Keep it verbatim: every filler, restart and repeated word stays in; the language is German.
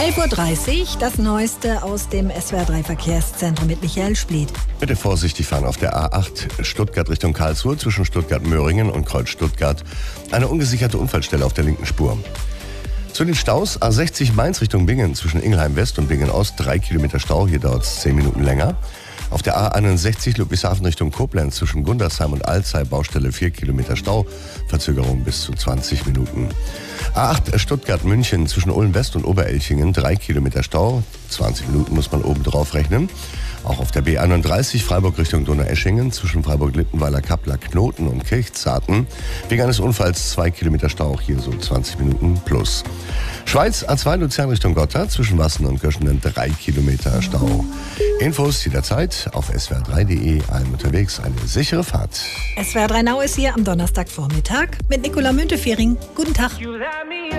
elf Uhr dreißig, das Neueste aus dem S W R drei Verkehrszentrum mit Michael Spliet. Bitte vorsichtig fahren auf der A acht Stuttgart Richtung Karlsruhe zwischen Stuttgart-Möhringen und Kreuz Stuttgart. Eine ungesicherte Unfallstelle auf der linken Spur. Zu den Staus A sechzig Mainz Richtung Bingen zwischen Ingelheim West und Bingen Ost. Drei Kilometer Stau, hier dauert es zehn Minuten länger. Auf der A einundsechzig Ludwigshafen Richtung Koblenz zwischen Gundersheim und Alzey, Baustelle vier Kilometer Stau, Verzögerung bis zu zwanzig Minuten. A acht Stuttgart-München zwischen Ulm West und Oberelchingen, drei Kilometer Stau, zwanzig Minuten muss man oben drauf rechnen. Auch auf der B einunddreißig Freiburg Richtung Donaueschingen zwischen Freiburg-Littenweiler, Kappler, Knoten und Kirchzarten. Wegen eines Unfalls zwei Kilometer Stau, auch hier so zwanzig Minuten plus. Schweiz A zwei Luzern Richtung Gotthard zwischen Wassen und Göschenen drei Kilometer Stau. Infos jederzeit auf S W R drei punkt de. Allen unterwegs eine sichere Fahrt. S W R drei Now ist hier am Donnerstagvormittag mit Nicola Müntefering. Guten Tag.